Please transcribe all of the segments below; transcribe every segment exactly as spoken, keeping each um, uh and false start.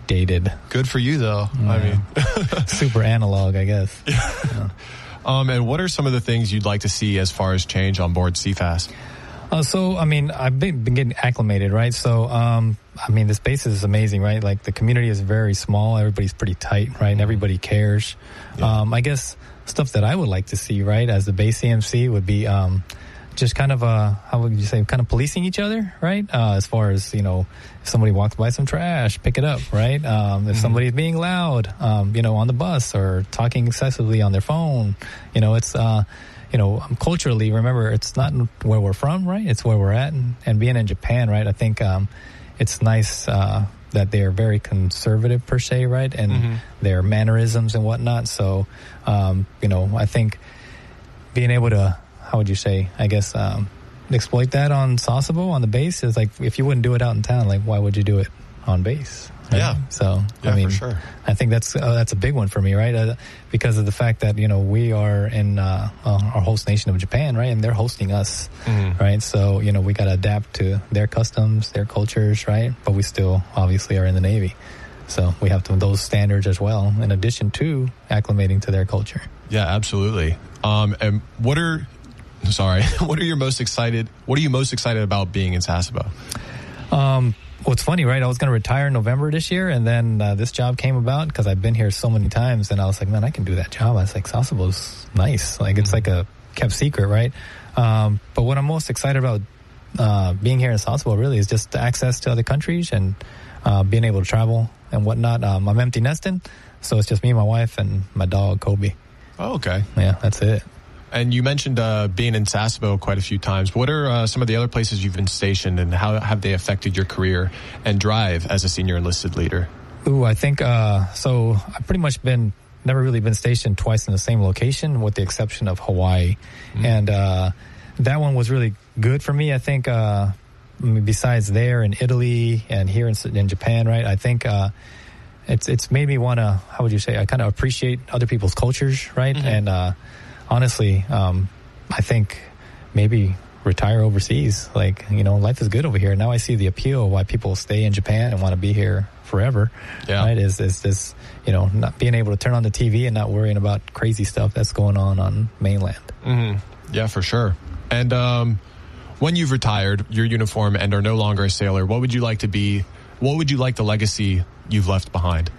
dated. Good for you, though. Yeah. I mean, super analog, I guess. Yeah. Um, and what are some of the things you'd like to see as far as change on board C F A S? Uh, so, I mean, I've been, been getting acclimated, right? So, um, I mean, this base is amazing, right? Like, the community is very small. Everybody's pretty tight, right? And everybody cares. Yeah. Um, I guess stuff that I would like to see, right, as the base C M C would be um, just kind of, uh, how would you say, kind of policing each other, right? Uh, as far as, you know, if somebody walks by some trash, pick it up, right? Um, if mm-hmm. somebody's being loud, um, you know, on the bus or talking excessively on their phone, you know, it's... Uh, you know, culturally, remember, it's not where we're from, right? It's where we're at. And, and being in Japan, right, I think um, it's nice uh, that they're very conservative, per se, right? And mm-hmm. their mannerisms and whatnot. So, um, you know, I think being able to, how would you say, I guess, um, exploit that on Sasebo, on the base, is like, if you wouldn't do it out in town, like, why would you do it on base? Right? Yeah. So, yeah, I mean, for sure. I think that's uh, that's a big one for me, right? Uh, because of the fact that, you know, we are in uh, uh, our host nation of Japan, right? And they're hosting us, mm-hmm. right? So, you know, we got to adapt to their customs, their cultures, right? But we still obviously are in the Navy. So we have to, those standards as well, in addition to acclimating to their culture. Yeah, absolutely. Um, and what are, sorry, what are your most excited, what are you most excited about being in Sasebo? Um, Well, it's funny, right? I was going to retire in November this year, and then uh, this job came about because I've been here so many times, and I was like, man, I can do that job. I was like, Sasebo's nice. Like, it's mm-hmm. like a kept secret, right? Um, but what I'm most excited about uh, being here in Sasebo really is just access to other countries and uh, being able to travel and whatnot. Um, I'm empty nesting, so it's just me, my wife, and my dog, Kobe. Oh, okay. Yeah, that's it. And you mentioned uh, being in Sasebo quite a few times. What are uh, some of the other places you've been stationed, and how have they affected your career and drive as a senior enlisted leader? Ooh, I think, uh, so I've pretty much been, never really been stationed twice in the same location, with the exception of Hawaii. Mm-hmm. And uh, that one was really good for me. I think uh, besides there in Italy and here in, in Japan, right, I think uh, it's it's made me want to, how would you say, I kind of appreciate other people's cultures, right? Mm-hmm. And uh honestly, um, I think maybe retire overseas. Like, you know, life is good over here. Now I see the appeal why people stay in Japan and want to be here forever. Yeah. Right? Is is this, you know, not being able to turn on the T V and not worrying about crazy stuff that's going on on mainland. Mm-hmm. Yeah, for sure. And um, when you've retired your uniform and are no longer a sailor, what would you like to be? What would you like the legacy you've left behind?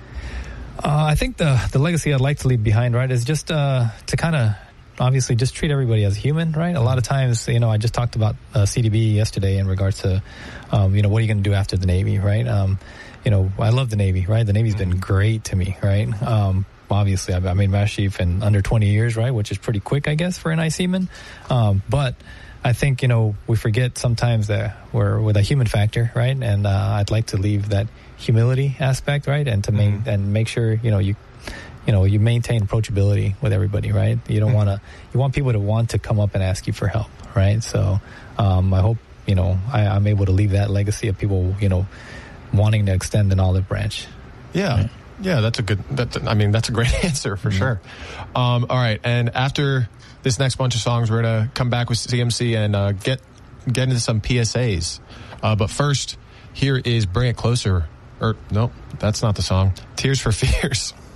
Uh, I think the the legacy I'd like to leave behind, right, is just uh, to kind of obviously just treat everybody as human, right? A lot of times, you know, I just talked about uh, C D B yesterday in regards to, um, you know, what are you going to do after the Navy, right? Um, you know, I love the Navy, right? The Navy's been great to me, right? Um, obviously, I've, I made Master Chief in under twenty years, right? Which is pretty quick, I guess, for an I seaman. Um, but I think, you know, we forget sometimes that we're with a human factor, right? And uh, I'd like to leave that humility aspect, right? And to mm-hmm. make and make sure, you know, you you know, you maintain approachability with everybody, right? You don't want to, you want people to want to come up and ask you for help, right? So, um, I hope, you know, I, I'm able to leave that legacy of people, you know, wanting to extend an olive branch. Yeah. Right? Yeah, that's a good, that's, I mean, that's a great answer for mm-hmm. sure. Um, all right. And after this next bunch of songs, we're going to come back with C M C and, uh, get, get into some P S As. Uh, but first, here is Bring It Closer. Or, no, that's not the song. Tears for Fears.